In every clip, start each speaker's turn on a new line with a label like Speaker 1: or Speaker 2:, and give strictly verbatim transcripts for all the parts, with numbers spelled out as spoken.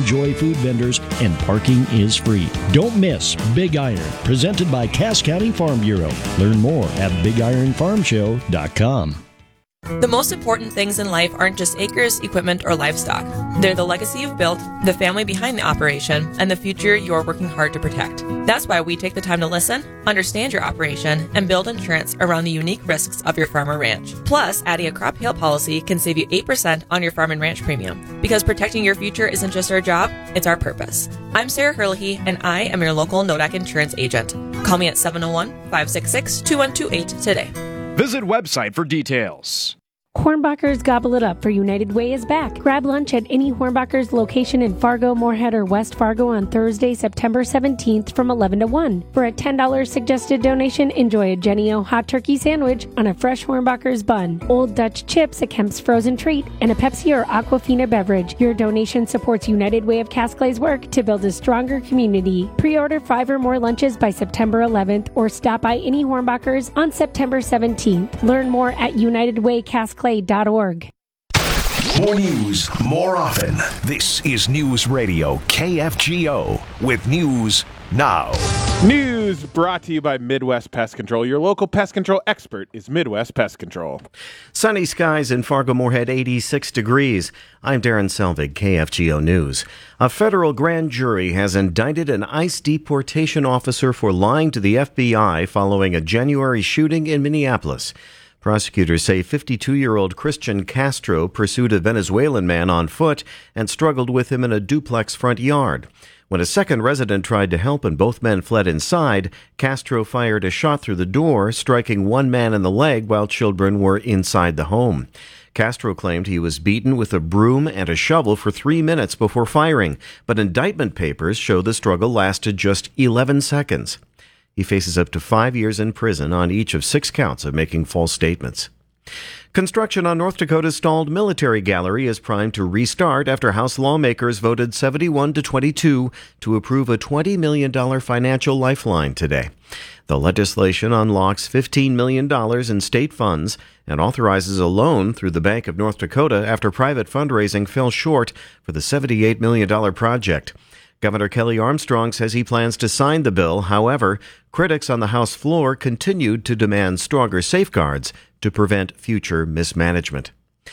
Speaker 1: enjoy food vendors, and parking is free. Don't miss Big Iron, presented by Cass County Farm Bureau. Learn more at big iron farm show dot com.
Speaker 2: The most important things in life aren't just acres, equipment, or livestock. They're the legacy you've built, the family behind the operation, and the future you're working hard to protect. That's why we take the time to listen, understand your operation, and build insurance around the unique risks of your farm or ranch. Plus, adding a crop hail policy can save you eight percent on your farm and ranch premium. Because protecting your future isn't just our job, it's our purpose. I'm Sarah Herlihy, and I am your local Nodak insurance agent. Call me at seven oh one, five six six, two one two eight today.
Speaker 3: Visit website for details.
Speaker 4: Hornbachers Gobble It Up for United Way is back. Grab lunch at any Hornbachers location in Fargo, Moorhead, or West Fargo on Thursday, September seventeenth from eleven to one. For a ten dollars suggested donation, enjoy a Jenny-O hot turkey sandwich on a fresh Hornbachers bun, Old Dutch chips, a Kemp's frozen treat, and a Pepsi or Aquafina beverage. Your donation supports United Way of Cass Clay's work to build a stronger community. Pre-order five or more lunches by September eleventh or stop by any Hornbachers on September seventeenth. Learn more at united way cass clay dot org.
Speaker 5: More news, more often. This is News Radio K F G O with News Now.
Speaker 6: News brought to you by Midwest Pest Control. Your local pest control expert is Midwest Pest Control.
Speaker 7: Sunny skies in Fargo-Moorhead, eighty-six degrees. I'm Darren Selvig, K F G O News. A federal grand jury has indicted an ICE deportation officer for lying to the F B I following a January shooting in Minneapolis. Prosecutors say fifty-two-year-old Christian Castro pursued a Venezuelan man on foot and struggled with him in a duplex front yard. When a second resident tried to help and both men fled inside, Castro fired a shot through the door, striking one man in the leg while children were inside the home. Castro claimed he was beaten with a broom and a shovel for three minutes before firing, but indictment papers show the struggle lasted just eleven seconds. He faces up to five years in prison on each of six counts of making false statements. Construction on North Dakota's stalled military gallery is primed to restart after House lawmakers voted seventy-one to twenty-two to approve a twenty million dollars financial lifeline today. The legislation unlocks fifteen million dollars in state funds and authorizes a loan through the Bank of North Dakota after private fundraising fell short for the seventy-eight million dollars project. Governor Kelly Armstrong says he plans to sign the bill. However, critics on the House floor continued to demand stronger safeguards to prevent future mismanagement.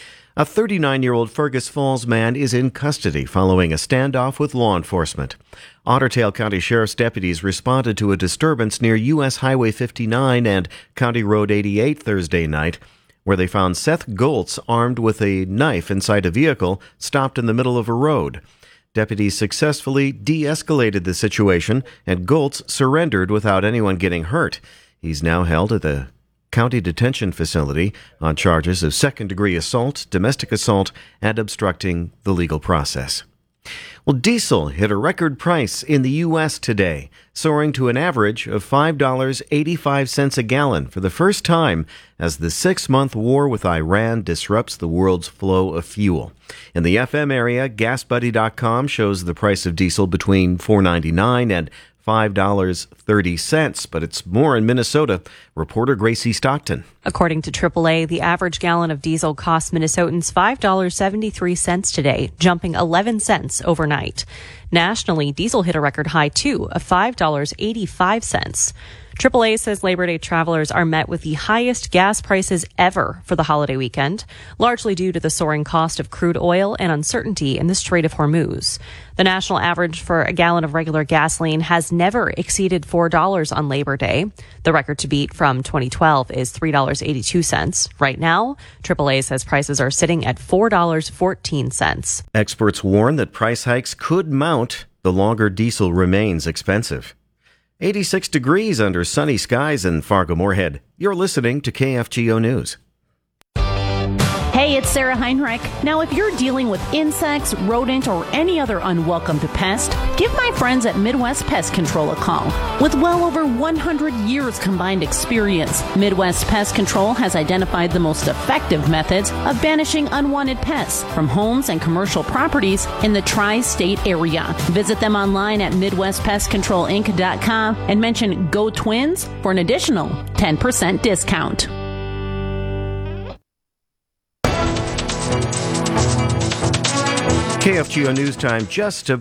Speaker 7: A thirty-nine-year-old Fergus Falls man is in custody following a standoff with law enforcement. Otter Tail County Sheriff's deputies responded to a disturbance near U S Highway fifty-nine and County Road eighty-eight Thursday night, where they found Seth Goltz armed with a knife inside a vehicle stopped in the middle of a road. Deputies successfully de-escalated the situation, and Goltz surrendered without anyone getting hurt. He's now held at the county detention facility on charges of second-degree assault, domestic assault, and obstructing the legal process. Well, diesel hit a record price in the U S today, soaring to an average of five dollars and eighty-five cents a gallon for the first time as the six-month war with Iran disrupts the world's flow of fuel. In the F M area, gas buddy dot com shows the price of diesel between four dollars and ninety-nine cents and five dollars and thirty cents, but it's more in Minnesota. Reporter Gracie Stockton.
Speaker 8: According to triple A, the average gallon of diesel cost Minnesotans five dollars and seventy-three cents today, jumping eleven cents overnight. Nationally, diesel hit a record high, too, of five dollars and eighty-five cents. triple A says Labor Day travelers are met with the highest gas prices ever for the holiday weekend, largely due to the soaring cost of crude oil and uncertainty in the Strait of Hormuz. The national average for a gallon of regular gasoline has never exceeded four dollars on Labor Day. The record to beat from twenty twelve is three dollars and eighty-two cents. Right now, triple A says prices are sitting at four dollars and fourteen cents.
Speaker 7: Experts warn that price hikes could mount the longer diesel remains expensive. eighty-six degrees under sunny skies in Fargo-Moorhead. You're listening to K F G O News.
Speaker 9: Hey, it's Sarah Heinrich. Now, if you're dealing with insects, rodent, or any other unwelcomed pest, give my friends at Midwest Pest Control a call. With well over one hundred years combined experience, Midwest Pest Control has identified the most effective methods of banishing unwanted pests from homes and commercial properties in the tri-state area. Visit them online at midwest pest control inc dot com and mention Go Twins for an additional ten percent discount.
Speaker 7: K F G O News Time just